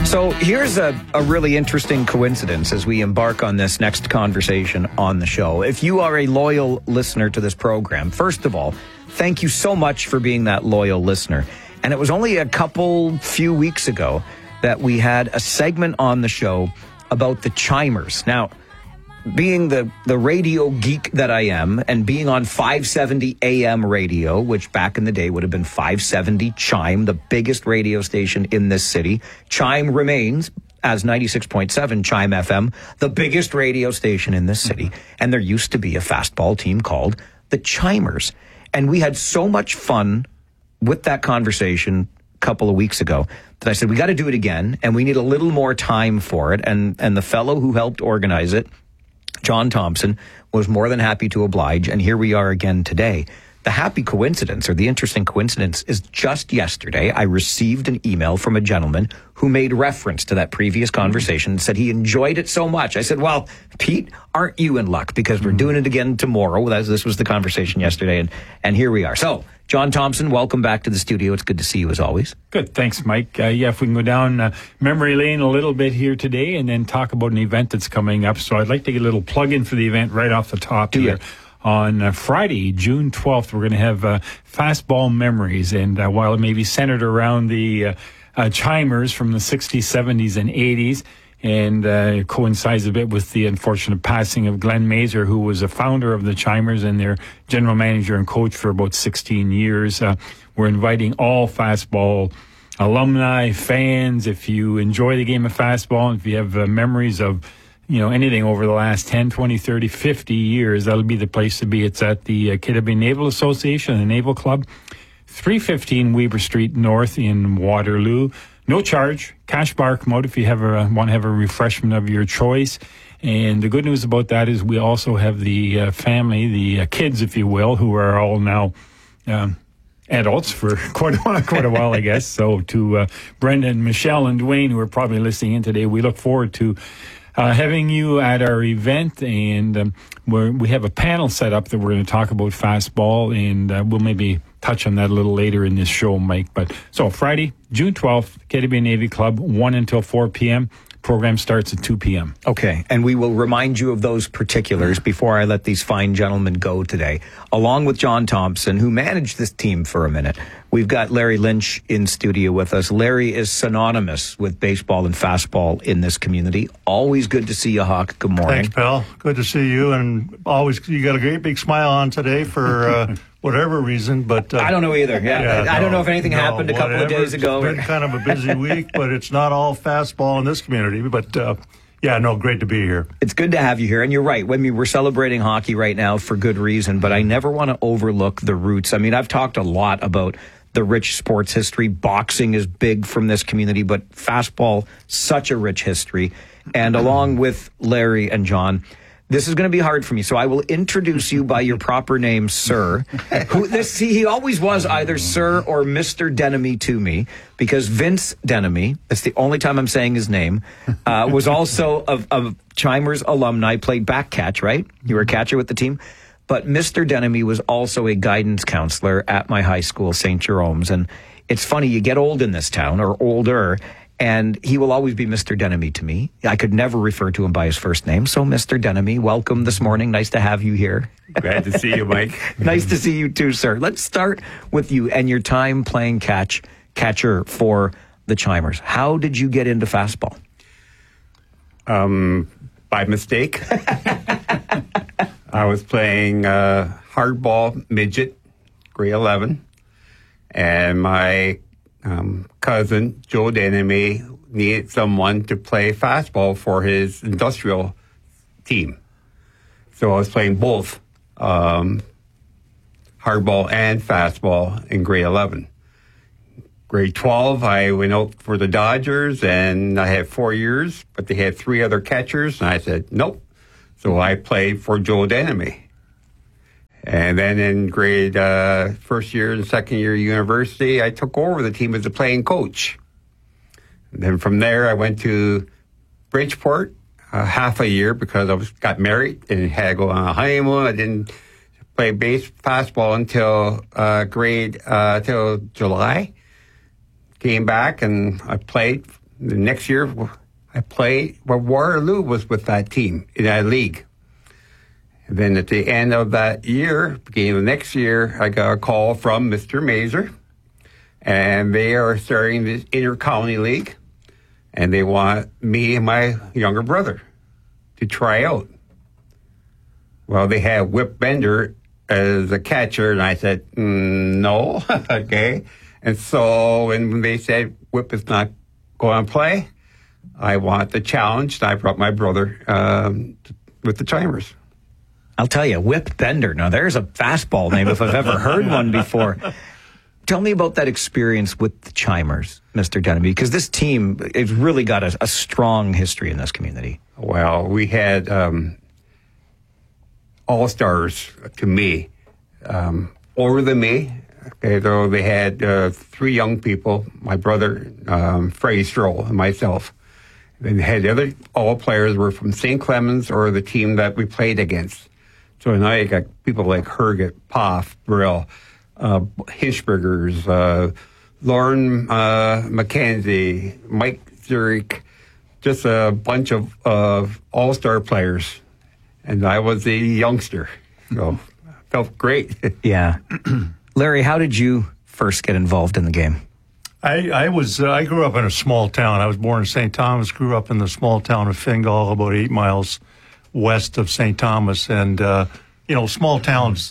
So here's a really interesting coincidence as we embark on this next conversation on the show. If you are a loyal listener to this program, first of all, thank you so much for being that loyal listener. And it was only a few weeks ago that we had a segment on the show about the Chimers. Now, being the radio geek that I am, and being on 570 AM radio, which back in the day would have been 570 Chime, the biggest radio station in this city. Chime remains, as 96.7 Chime FM, the biggest radio station in this city. And there used to be a fastball team called the Chimers. And we had so much fun with that conversation a couple of weeks ago that I said, we got to do it again, and we need a little more time for it. And the fellow who helped organize it, John Thompson, was more than happy to oblige, and here we are again today. The happy coincidence, or the interesting coincidence, is just yesterday I received an email from a gentleman who made reference to that previous conversation and said he enjoyed it so much. I said, well, Pete, aren't you in luck? Because we're doing it again tomorrow. This was the conversation yesterday, and here we are. So, John Thompson, welcome back to the studio. It's good to see you as always. Good. Thanks, Mike. If we can go down memory lane a little bit here today and then talk about an event that's coming up. So I'd like to get a little plug in for the event right off the top here. On Friday, June 12th, we're going to have Fastball Memories. And while it may be centered around the Chimers from the 60s, 70s, and 80s, and coincides a bit with the unfortunate passing of Glenn Mazer, who was a founder of the Chimers and their general manager and coach for about 16 years. We're inviting all fastball alumni, fans. If you enjoy the game of fastball, if you have memories of anything over the last 10, 20, 30, 50 years, that'll be the place to be. It's at the Kittaby Naval Association, the Naval Club, 315 Weber Street North in Waterloo. No charge, cash bar come out if you want to have a refreshment of your choice. And the good news about that is we also have the family, the kids, if you will, who are all now adults for quite a while, I guess. So to Brendan, Michelle, and Dwayne, who are probably listening in today, we look forward to having you at our event. And we have a panel set up that we're going to talk about fastball, and we'll maybe touch on that a little later in this show, Mike. But so Friday, June 12th, Kittaby Navy Club, 1 until 4 p.m. Program starts at 2 p.m. Okay, and we will remind you of those particulars before I let these fine gentlemen go today. Along with John Thompson, who managed this team for a minute, we've got Larry Lynch in studio with us. Larry is synonymous with baseball and fastball in this community. Always good to see you, Hawk. Good morning. Thanks, pal. Good to see you, and always you got a great big smile on today for whatever reason, but I don't know either. I don't know if anything happened a couple of days ago. It's been kind of a busy week, but it's not all fastball in this community. But great to be here. It's good to have you here, and you're right. I mean, we're celebrating hockey right now for good reason, but I never want to overlook the roots. I mean, I've talked a lot about the rich sports history. Boxing is big from this community, but fastball, such a rich history. And along with Larry and John, this is going to be hard for me, so I will introduce you by your proper name, sir. He always was either sir or Mr. Denemy to me, because Vince Denemy, that's the only time I'm saying his name, was also a Chimers alumni, played back catch, right? You were a catcher with the team. But Mr. Denemy was also a guidance counselor at my high school, St. Jerome's. And it's funny, you get old in this town, or older, and he will always be Mr. Denemy to me. I could never refer to him by his first name. So, Mr. Denemy, welcome this morning. Nice to have you here. Glad to see you, Mike. Nice to see you too, sir. Let's start with you and your time playing catcher for the Chimers. How did you get into fastball? By mistake. I was playing hardball midget, grade 11, and my cousin, Joe Denemy, needed someone to play fastball for his industrial team. So I was playing both hardball and fastball in grade 11. Grade 12, I went out for the Dodgers, and I had 4 years, but they had 3 other catchers, and I said, nope. So I played for Joe Denemy. And then in grade first year and second year university, I took over the team as a playing coach. And then from there, I went to Bridgeport half a year because I got married and had to go on a honeymoon. I didn't play fastball until till July. Came back and I played The next year, I played. Well, Waterloo was with that team in that league. And then at the end of that year, beginning of the next year, I got a call from Mr. Mazer, and they are starting this inter-county league, and they want me and my younger brother to try out. Well, they had Whip Bender as a catcher, and I said, no, okay. And so when they said Whip is not going to play, I want the challenge, and I brought my brother with the Chimers. I'll tell you, Whip Bender. Now, there's a fastball name if I've ever heard one before. Tell me about that experience with the Chimers, Mr. Denemy, because this team, it's really got a strong history in this community. Well, we had all-stars to me, older than me. Okay, though they had 3 young people, my brother, Freddie Stroll, and myself. Then they had the other all players were from St. Clemens or the team that we played against. So now you got people like Herget, Poff, Brill, Hinchbergers, Lauren McKenzie, Mike Zurich, just a bunch of all-star players. And I was the youngster, so felt great. Yeah. Larry, how did you first get involved in the game? I grew up in a small town. I was born in St. Thomas, grew up in the small town of Fingal, about 8 miles west of St. Thomas. And, small towns,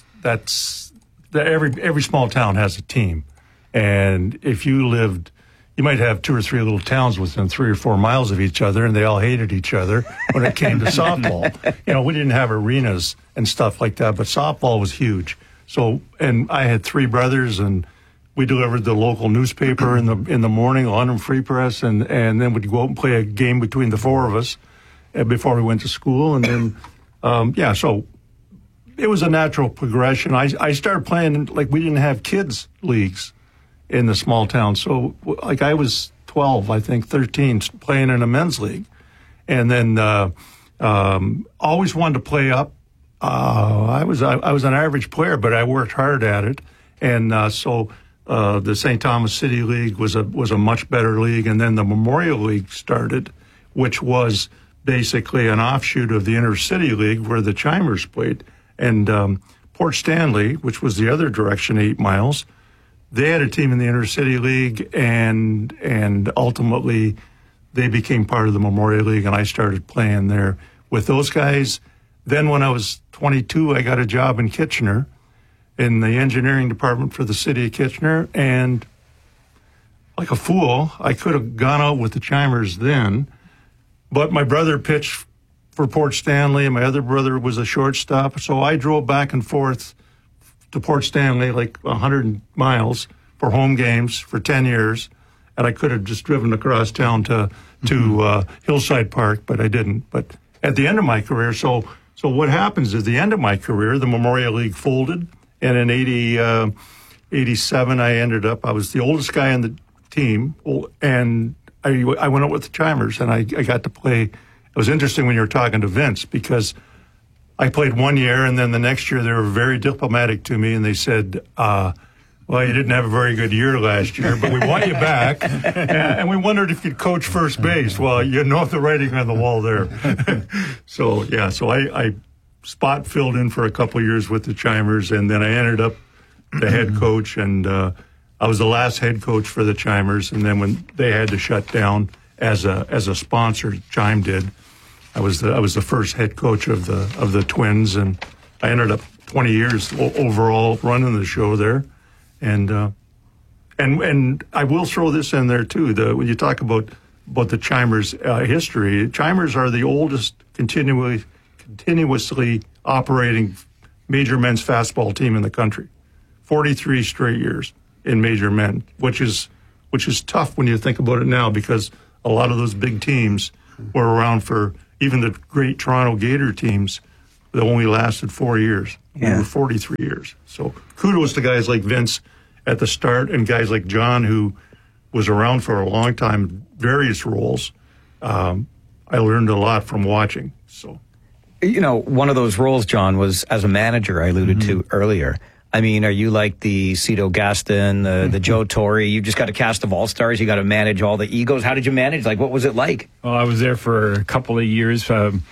every small town has a team. And if you lived, you might have 2 or 3 little towns within 3 or 4 miles of each other, and they all hated each other when it came to softball. We didn't have arenas and stuff like that, but softball was huge. So, and I had 3 brothers, and we delivered the local newspaper in the morning, London Free Press, and then we'd go out and play a game between the 4 of us before we went to school. And then, so it was a natural progression. I started playing, like, we didn't have kids' leagues in the small town. So, like, I was 12, I think, 13, playing in a men's league. And then always wanted to play up. I was an average player, but I worked hard at it. And so the St. Thomas City League was a much better league. And then the Memorial League started, which was basically an offshoot of the Intercity League where the Chimers played. And Port Stanley, which was the other direction, 8 miles, they had a team in the Intercity League, and ultimately they became part of the Memorial League, and I started playing there with those guys. Then when I was 22, I got a job in Kitchener in the engineering department for the city of Kitchener, and like a fool, I could have gone out with the Chimers then, but my brother pitched for Port Stanley, and my other brother was a shortstop, so I drove back and forth to Port Stanley, like 100 miles for home games for 10 years, and I could have just driven across town to Hillside Park, but I didn't. But at the end of my career, so what happens is, the end of my career, the Memorial League folded, and in 87, I was the oldest guy on the team, and I went out with the Chimers, and I got to play. It was interesting when you were talking to Vince, because I played 1 year, and then the next year they were very diplomatic to me, and they said, well, you didn't have a very good year last year, but we want you back, and we wondered if you'd coach first base. Well, you know the writing on the wall there. So I spot filled in for a couple of years with the Chimers, and then I ended up the head coach, and I was the last head coach for the Chimers, and then when they had to shut down as a sponsor, Chime did, I was the first head coach of the Twins, and I ended up 20 years overall running the show there. And I will throw this in there too. When you talk about the Chimers history, Chimers are the oldest continuously operating major men's fastball team in the country. 43 straight years in major men, which is tough when you think about it now, because a lot of those big teams were around for, even the great Toronto Gator teams, that only lasted 4 years. We were 43 years. So kudos to guys like Vince at the start, and guys like John, who was around for a long time, various roles. I learned a lot from watching. So, one of those roles, John, was as a manager. I alluded to earlier. I mean, are you like the Cito Gaston, the Joe Torre? You've just got a cast of all-stars. You got to manage all the egos. How did you manage? Like, what was it like? Well, I was there for a couple of years,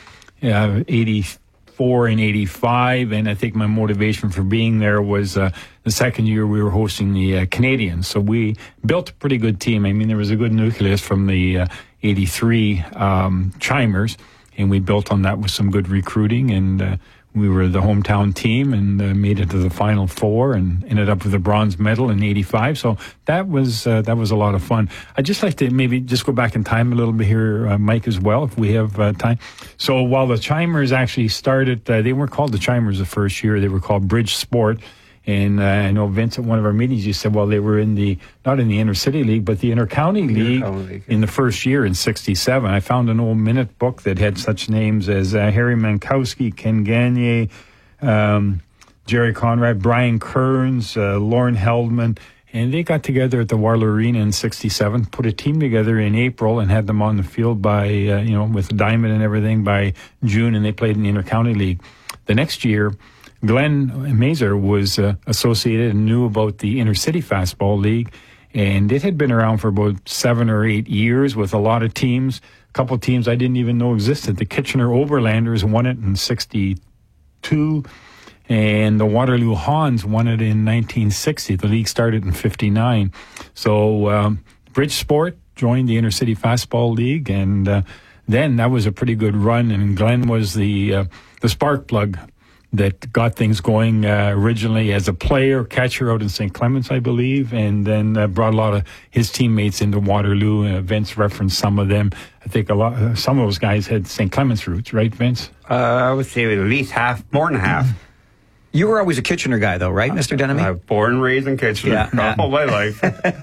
84 and 85, and I think my motivation for being there was the second year we were hosting the Canadians. So we built a pretty good team. I mean, there was a good nucleus from the 83 Chimers, and we built on that with some good recruiting, and we were the hometown team and made it to the Final Four and ended up with a bronze medal in 85. So that was a lot of fun. I'd just like to maybe just go back in time a little bit here, Mike, as well, if we have time. So while the Chimers actually started, they weren't called the Chimers the first year. They were called Bridge Sport. And I know Vince at one of our meetings, you said, well, they were not in the Intercity League, but the Intercounty League in the first year in 67. I found an old minute book that had such names as Harry Mankowski, Ken Gagne, Jerry Conrad, Brian Kearns, Lauren Heldman. And they got together at the Waterloo Arena in 67, put a team together in April and had them on the field by, with the diamond and everything by June, and they played in the Intercounty League. The next year, Glenn Mazer was associated and knew about the Intercity Fastball League, and it had been around for about 7 or 8 years with a lot of teams. A couple of teams I didn't even know existed. The Kitchener Overlanders won it in 62, and the Waterloo Hans won it in 1960. The league started in 59. So Bridge Sport joined the Intercity Fastball League, and then that was a pretty good run, and Glenn was the spark plug that got things going originally as a player, catcher out in St. Clements, I believe, and then brought a lot of his teammates into Waterloo. Vince referenced some of them. I think some of those guys had St. Clements roots, right, Vince? I would say at least half, more than half. You were always a Kitchener guy, though, right, Mr. Denemy? I was born and raised in Kitchener all my life.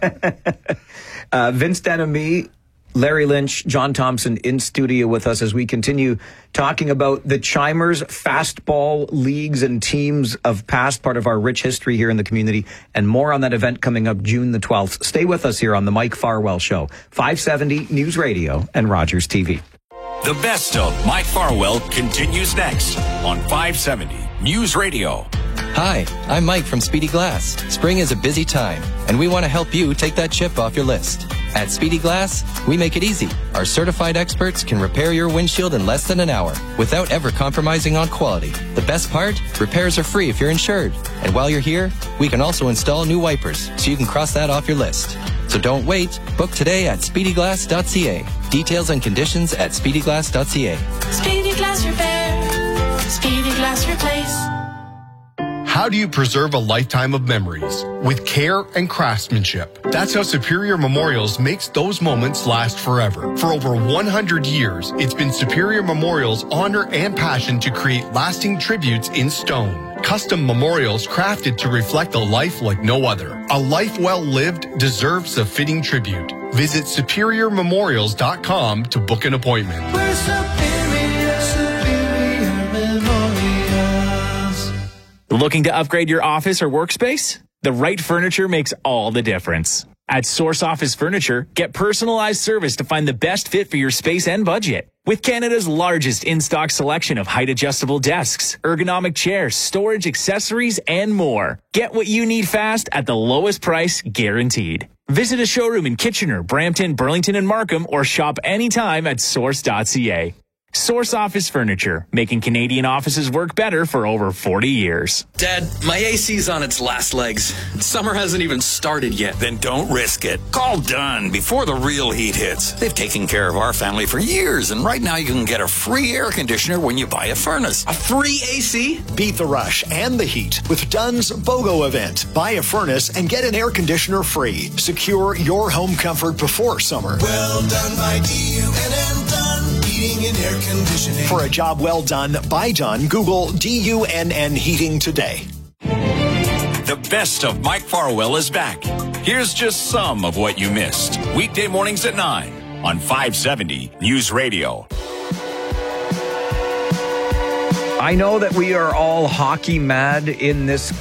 Vince Denemy, Larry Lynch, John Thompson in studio with us as we continue talking about the Chimers fastball leagues and teams of past, part of our rich history here in the community, and more on that event coming up June the 12th. Stay with us here on the Mike Farwell Show, 570 News Radio and Rogers TV. The best of Mike Farwell continues next on 570 News Radio. Hi, I'm Mike from Speedy Glass. Spring is a busy time, and we want to help you take that chip off your list. At Speedy Glass, we make it easy. Our certified experts can repair your windshield in less than an hour without ever compromising on quality. The best part? Repairs are free if you're insured. And while you're here, we can also install new wipers so you can cross that off your list. So don't wait. Book today at speedyglass.ca. Details and conditions at speedyglass.ca. Speedy Glass Repair. Speedy Glass Replace. How do you preserve a lifetime of memories? With care and craftsmanship. That's how Superior Memorials makes those moments last forever. For over 100 years, it's been Superior Memorials' honor and passion to create lasting tributes in stone. Custom memorials crafted to reflect a life like no other. A life well lived deserves a fitting tribute. Visit SuperiorMemorials.com to book an appointment. We're Superior Memorials. Looking to upgrade your office or workspace? The right furniture makes all the difference. At Source Office Furniture, get personalized service to find the best fit for your space and budget. With Canada's largest in-stock selection of height-adjustable desks, ergonomic chairs, storage accessories, and more. Get what you need fast at the lowest price guaranteed. Visit a showroom in Kitchener, Brampton, Burlington, and Markham, or shop anytime at source.ca. Source Office Furniture, making Canadian offices work better for over 40 years. Dad, my AC's on its last legs. Summer hasn't even started yet. Then don't risk it. Call Dunn before the real heat hits. They've taken care of our family for years, and right now you can get a free air conditioner when you buy a furnace. A free AC? Beat the rush and the heat with Dunn's BOGO event. Buy a furnace and get an air conditioner free. Secure your home comfort before summer. Well done by DUNN Dunn Heating and Air Conditioning. For a job well done by Dunn, Google DUNN Heating today. The best of Mike Farwell is back. Here's just some of what you missed. Weekday mornings at 9 on 570 News Radio. I know that we are all hockey mad in this